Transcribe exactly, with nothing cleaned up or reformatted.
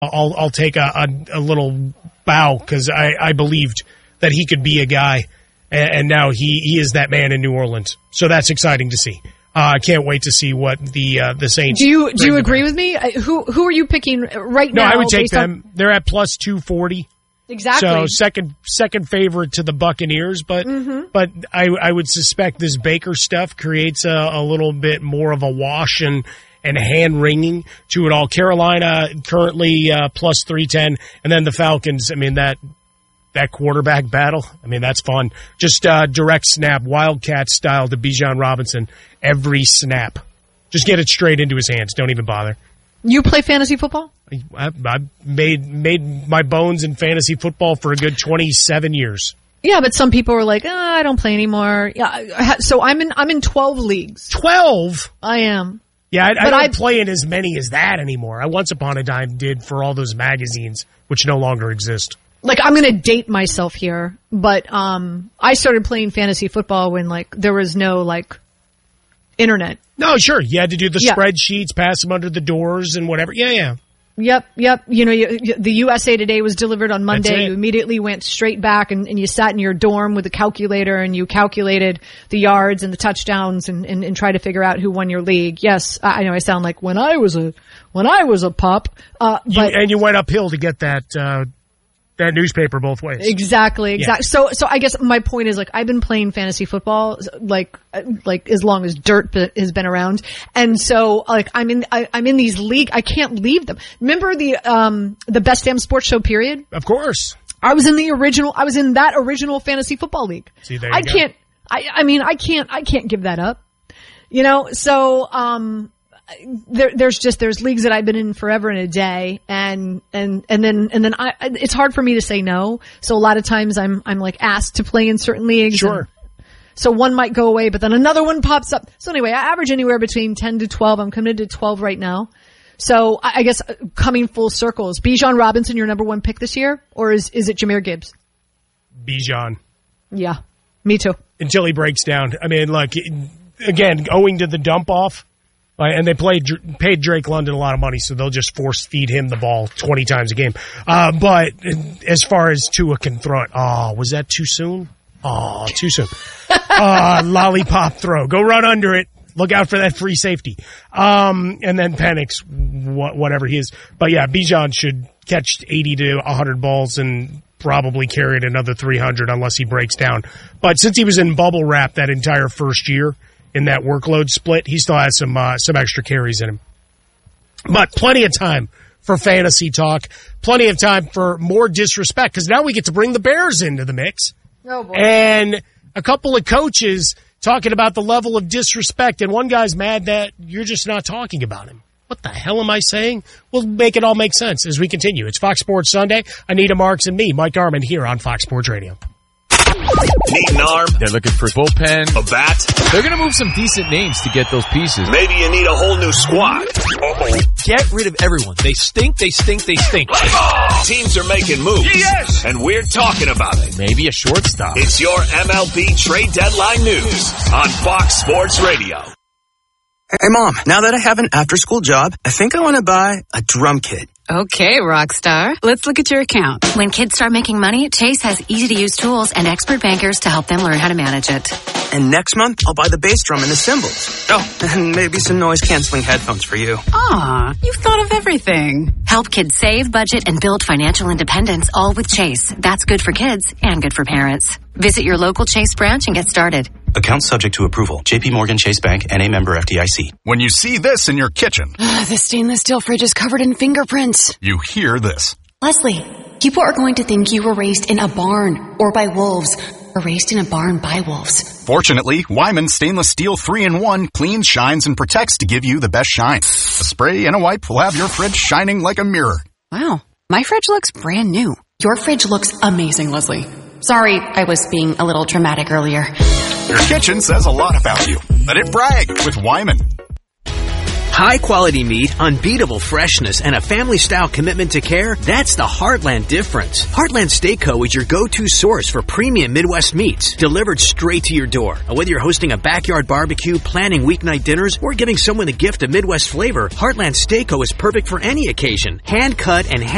I'll I'll take a, a, a little bow because I, I believed that he could be a guy, and, and now he, he is that man in New Orleans. So that's exciting to see. I uh, can't wait to see what the uh, the Saints. Do you do you agree with me? Who who are you picking right no, now? No, I would take them. On- They're at plus two forty. Exactly. So second second favorite to the Buccaneers, but mm-hmm. but I I would suspect this Baker stuff creates a, a little bit more of a wash and and hand wringing to it all. Carolina currently uh, plus three ten, and then the Falcons. I mean that that quarterback battle. I mean that's fun. Just uh, direct snap, Wildcat style to Bijan Robinson every snap. Just get it straight into his hands. Don't even bother. You play fantasy football? I, I made made my bones in fantasy football for a good twenty-seven years. Yeah, but some people are like, oh, I don't play anymore. Yeah, so I'm in I'm in twelve leagues. Twelve? I am. Yeah, I, I don't I, play in as many as that anymore. I once upon a time did for all those magazines, which no longer exist. Like, I'm going to date myself here, but um, I started playing fantasy football when like there was no like internet. No, sure. You had to do the yeah. spreadsheets, pass them under the doors and whatever. Yeah, yeah. Yep, yep. You know, you, you, the U S A Today was delivered on Monday. You immediately went straight back and, and you sat in your dorm with a calculator and you calculated the yards and the touchdowns and, and, and tried to figure out who won your league. Yes, I know I sound like when I was a when I was a pup. Uh, but you, and you went uphill to get that uh, that newspaper both ways. Exactly, exactly. Yeah. So, so I guess my point is like I've been playing fantasy football like like as long as dirt has been around, and so like I'm in I, I'm in these league. I can't leave them. Remember the um the Best Damn Sports Show period? Of course. I was in the original. I was in that original fantasy football league. See, there you I go. can't. I I mean I can't. I can't give that up. You know. So um. There, there's just there's leagues that I've been in forever and a day, and and and then and then I it's hard for me to say no. So a lot of times I'm I'm like asked to play in certain leagues. Sure. So one might go away, but then another one pops up. So anyway, I average anywhere between ten to twelve. I'm committed to twelve right now. So I, I guess coming full circle, is Bijan Robinson your number one pick this year, or is is it Jahmyr Gibbs? Bijan. Yeah, me too. Until he breaks down. I mean, like again, owing to the dump off. And they played, paid Drake London a lot of money, so they'll just force feed him the ball twenty times a game. Uh, but as far as Tua can throw it, oh, was that too soon? Oh, too soon. uh, lollipop throw. Go run under it. Look out for that free safety. Um, and then Penix, wh- whatever he is. But yeah, Bijan should catch eighty to one hundred balls and probably carry it another three hundred unless he breaks down. But since he was in bubble wrap that entire first year, in that workload split, he still has some uh, some extra carries in him. But plenty of time for fantasy talk, plenty of time for more disrespect, because now we get to bring the Bears into the mix. Oh boy. And a couple of coaches talking about the level of disrespect, and one guy's mad that you're just not talking about him. What the hell am I saying? We'll make it all make sense as we continue. It's Fox Sports Sunday. Anita Marks and me, Mike Garman, here on Fox Sports Radio. Need an arm? They're looking for bullpen. A bat? They're going to move some decent names to get those pieces. Maybe you need a whole new squad. Uh-oh. Get rid of everyone. They stink, they stink, they stink. Teams are making moves. Yes! And we're talking about it. Maybe a shortstop. It's your M L B trade deadline news on Fox Sports Radio. Hey, Mom, now that I have an after-school job, I think I want to buy a drum kit. Okay, Rockstar. Let's look at your account. When kids start making money, Chase has easy-to-use tools and expert bankers to help them learn how to manage it. And next month, I'll buy the bass drum and the cymbals. Oh, and maybe some noise-canceling headphones for you. Aw, you've thought of everything. Help kids save, budget, and build financial independence, all with Chase. That's good for kids and good for parents. Visit your local Chase branch and get started. Account subject to approval. J P Morgan Chase Bank, N A member F D I C. When you see this in your kitchen. The stainless steel fridge is covered in fingerprints. You hear this. Leslie, people are going to think you were raised in a barn or by wolves or raised in a barn by wolves. Fortunately, Wyman Stainless Steel three in one cleans, shines, and protects to give you the best shine. A spray and a wipe will have your fridge shining like a mirror. Wow, my fridge looks brand new. Your fridge looks amazing, Leslie. Sorry, I was being a little dramatic earlier. Your kitchen says a lot about you. Let it brag with Wyman. High-quality meat, unbeatable freshness, and a family-style commitment to care, that's the Heartland difference. Heartland Steak Co. is your go-to source for premium Midwest meats, delivered straight to your door. And whether you're hosting a backyard barbecue, planning weeknight dinners, or giving someone a gift of Midwest flavor, Heartland Steak Co. is perfect for any occasion. Hand-cut and hand